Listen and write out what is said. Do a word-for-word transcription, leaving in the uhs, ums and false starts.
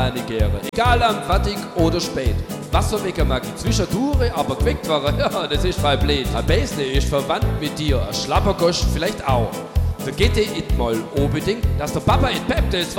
Gäre. Egal am fertig oder spät. Wasserwecker mag ich zwischendurch, aber geweckt war ja, das ist voll blöd. Ein Bäsle ist verwandt mit dir, ein Schlappergosch vielleicht auch. Da geht ihr it mal unbedingt, dass der Papa it peppt, das war